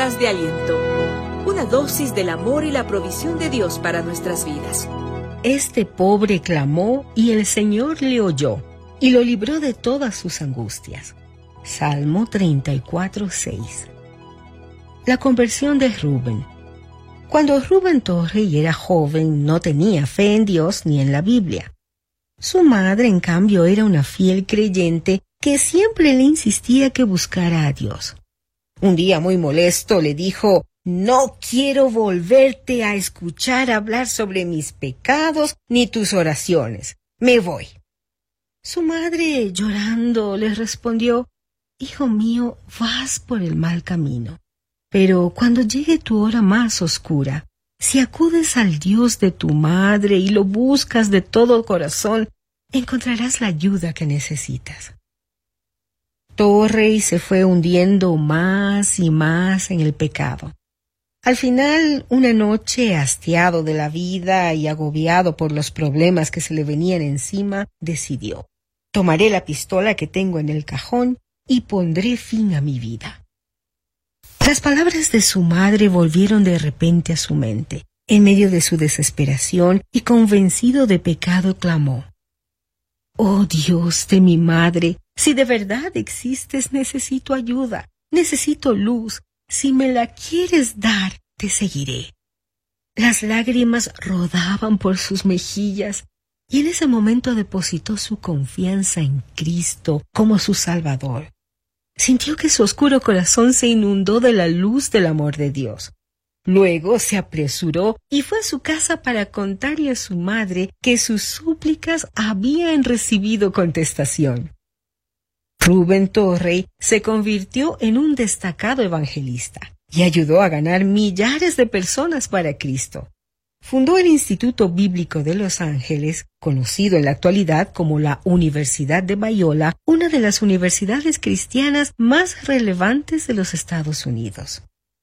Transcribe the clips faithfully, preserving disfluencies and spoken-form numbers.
Palabras de aliento. Una dosis del amor y la provisión de Dios para nuestras vidas. Este pobre clamó y el Señor le oyó y lo libró de todas sus angustias. Salmo treinta y cuatro, seis. La conversión de Rubén. Cuando Rubén Torrey era joven, no tenía fe en Dios ni en la Biblia. Su madre, en cambio, era una fiel creyente que siempre le insistía que buscara a Dios. Un día, muy molesto, le dijo: «No quiero volverte a escuchar hablar sobre mis pecados ni tus oraciones. Me voy». Su madre, llorando, le respondió: «Hijo mío, vas por el mal camino. Pero cuando llegue tu hora más oscura, si acudes al Dios de tu madre y lo buscas de todo corazón, encontrarás la ayuda que necesitas». Torrey se fue hundiendo más y más en el pecado. Al final, una noche, hastiado de la vida y agobiado por los problemas que se le venían encima, decidió: «Tomaré la pistola que tengo en el cajón y pondré fin a mi vida». Las palabras de su madre volvieron de repente a su mente. En medio de su desesperación y convencido de pecado, clamó: «Oh Dios de mi madre, si de verdad existes, necesito ayuda, necesito luz. Si me la quieres dar, te seguiré». Las lágrimas rodaban por sus mejillas y en ese momento depositó su confianza en Cristo como su Salvador. Sintió que su oscuro corazón se inundó de la luz del amor de Dios. Luego se apresuró y fue a su casa para contarle a su madre que sus súplicas habían recibido contestación. Rubén Torrey se convirtió en un destacado evangelista y ayudó a ganar millares de personas para Cristo. Fundó el Instituto Bíblico de Los Ángeles, conocido en la actualidad como la Universidad de Biola, una de las universidades cristianas más relevantes de los Estados Unidos.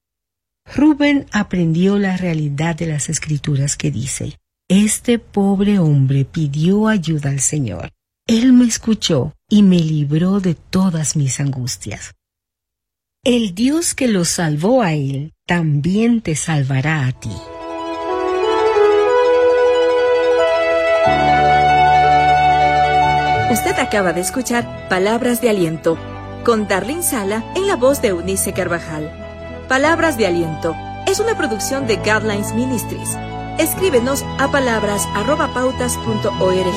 Rubén aprendió la realidad de las Escrituras que dice: «Este pobre hombre pidió ayuda al Señor. Él me escuchó y me libró de todas mis angustias». El Dios que lo salvó a él también te salvará a ti. Usted acaba de escuchar Palabras de Aliento con Darlene Sala en la voz de Eunice Carvajal. Palabras de Aliento es una producción de Guidelines Ministries. Escríbenos a palabras arroba pautas punto org.